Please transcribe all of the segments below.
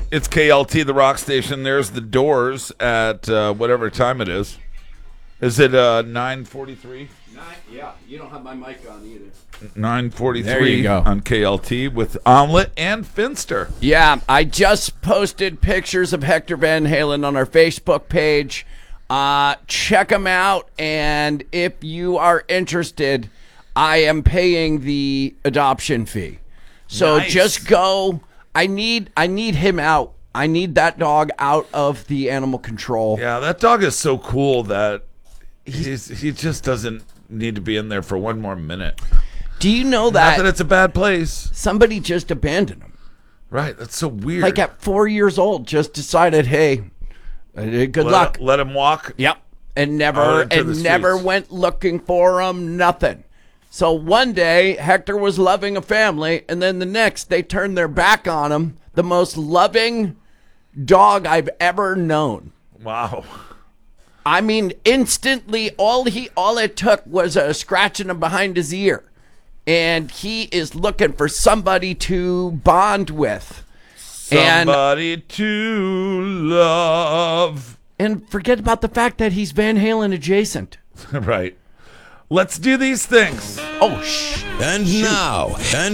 It's KLT, the rock station. There's the Doors at whatever time it is. Is it 9:43? Yeah, you don't have my mic on either. 9:43 There you go. on KLT with Omelet and Finster. Yeah, I just posted pictures of Hector Van Halen on our Facebook page. Check them out, and if you are interested, I am paying the adoption fee. So Nice. just go. I need him out. I need that dog out of the animal control. Yeah, that dog is so cool that he just doesn't need to be in there for one more minute. Do you know Not that, that it's a bad place. somebody just abandoned him? Right, that's so weird. Like at 4 years old, just decided, hey, good luck. Let him walk. Yep. And Out into the never streets. went looking for him, nothing. So one day, Hector was loving a family, and then the next, they turned their back on him. The most loving dog I've ever known. Wow. I mean, instantly, all it took was a scratching him behind his ear. And he is looking for somebody to bond with. Somebody to love. And forget about the fact that he's Van Halen adjacent. Right. Let's do these things. Oh, shh. And now,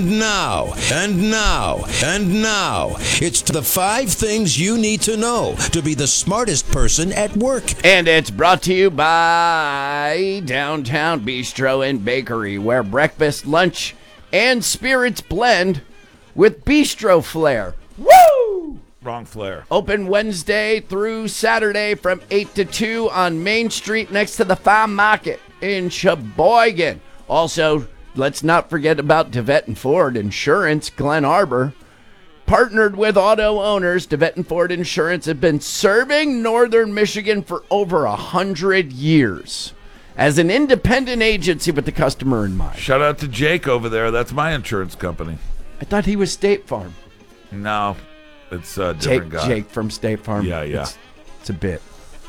it's the 5 things you need to know to be the smartest person at work. And it's brought to you by Downtown Bistro and Bakery, where breakfast, lunch, and spirits blend with bistro flair. Woo! Wrong flare. Open Wednesday through Saturday from 8 to 2 on Main Street next to the Farm Market in Sheboygan. Also, let's not forget about DeVette and Ford Insurance, Glen Arbor. Partnered with auto owners, DeVette and Ford Insurance have been serving Northern Michigan for over 100 years as an independent agency with the customer in mind. Shout out to Jake over there. That's my insurance company. I thought he was State Farm. No, it's a different guy. Jake from State Farm. Yeah. It's a bit.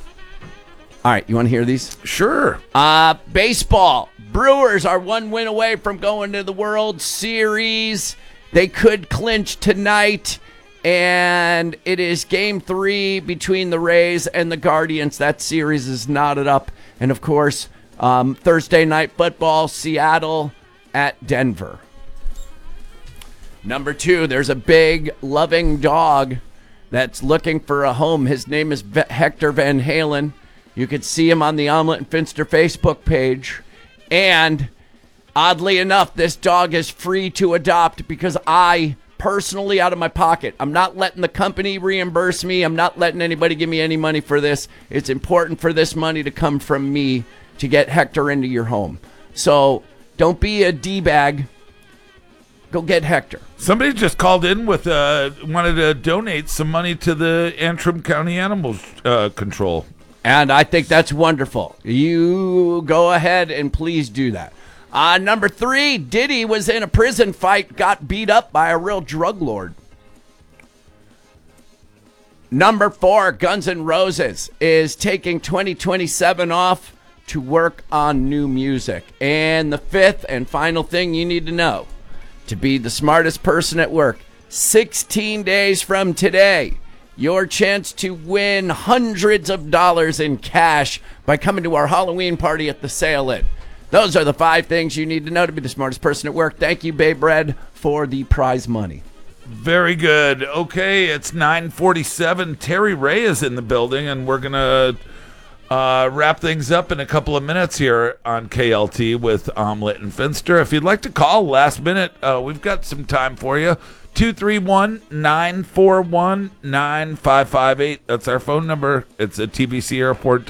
All right, you want to hear these? Sure. Baseball. Brewers are 1 win away from going to the World Series. They could clinch tonight, and it is Game 3 between the Rays and the Guardians. That series is knotted up. And, of course, Thursday night football, Seattle at Denver. Number 2, there's a big, loving dog that's looking for a home. His name is Hector Van Halen. You could see him on the Omelet and Finster Facebook page. And oddly enough, this dog is free to adopt because I personally, out of my pocket, I'm not letting the company reimburse me. I'm not letting anybody give me any money for this. It's important for this money to come from me to get Hector into your home. So don't be a D-bag. Go get Hector. Somebody just called in with wanted to donate some money to the Antrim County Animals Control. And I think that's wonderful. You go ahead and please do that. Number 3, Diddy was in a prison fight, got beat up by a real drug lord. Number 4, Guns N' Roses is taking 2027 off to work on new music. And the 5th and final thing you need to know to be the smartest person at work, 16 days from today, your chance to win hundreds of dollars in cash by coming to our Halloween party at the Sail Inn. Those are the 5 things you need to know to be the smartest person at work. Thank you, Babe Red, for the prize money. Very good. Okay, it's 9:47. Terry Ray is in the building, and we're going to wrap things up in a couple of minutes here on KLT with Omelet and Finster. If you'd like to call last minute, we've got some time for you. 231-941-9558. That's our phone number. It's at TBC Airport.